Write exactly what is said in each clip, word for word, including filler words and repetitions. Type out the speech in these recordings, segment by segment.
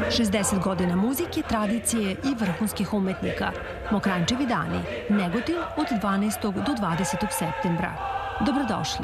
šezdeset godina muzike, tradicije i vrhunskih umetnika. Mokranjčevi dani, Negotin od dvanaestog do dvadesetog septembra. Dobrodošli.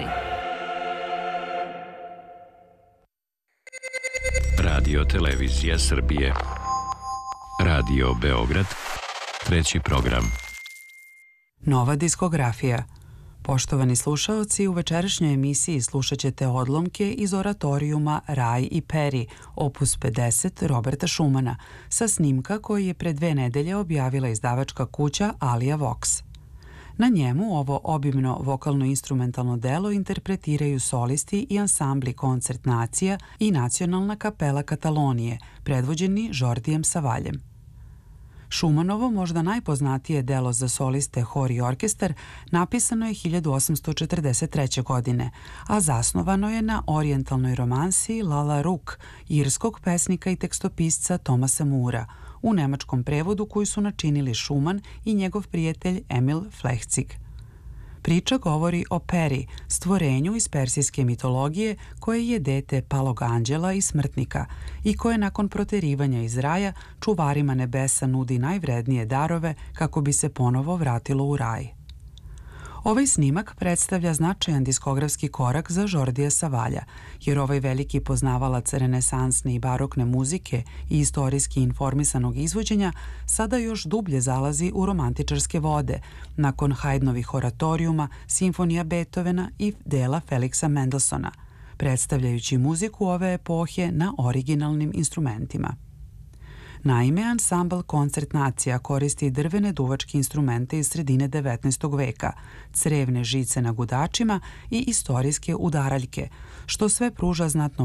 Radio Televizija Srbije. Radio Beograd. Treći program. Nova diskografija. Poštovani slušaoci, u večerašnjoj emisiji slušat ćete odlomke iz oratorijuma Raj i Peri, opus pedeset Roberta Schumana, sa snimka koji je pre dve nedelje objavila izdavačka kuća Alia Vox. Na njemu ovo obimno vokalno-instrumentalno delo interpretiraju solisti i ansambli Koncert nacija i Nacionalna kapela Katalonije, predvođeni Jordijem Savaljem. Schumanovo možda najpoznatije delo za soliste, hor i orkestar napisano je hiljadu osamsto četrdeset treće. godine, a zasnovano je na orijentalnoj romansi Lala Rookh, irskog pesnika i tekstopisca Thomasa Moora, u nemačkom prevodu koji su načinili Schumann i njegov prijatelj Emil Flechzig. Priča govori o Peri, stvorenju iz persijske mitologije koje je dete palog anđela i smrtnika i koje nakon proterivanja iz raja čuvarima nebesa nudi najvrednije darove kako bi se ponovo vratilo u raj. Ovaj snimak predstavlja značajan diskografski korak za Jordija Savalja, jer ovaj veliki poznavalac renesansne i barokne muzike i istorijski informisanog izvođenja sada još dublje zalazi u romantičarske vode, nakon Haydnovih oratorijuma, simfonija Beethovena i dela Felixa Mendelssohna, predstavljajući muziku ove epohe na originalnim instrumentima. Naime, ansambl Koncert nacija koristi drvene duvačke instrumente iz sredine devetnaestog veka, crevne žice na gudačima i istorijske udaraljke, što sve pruža znatno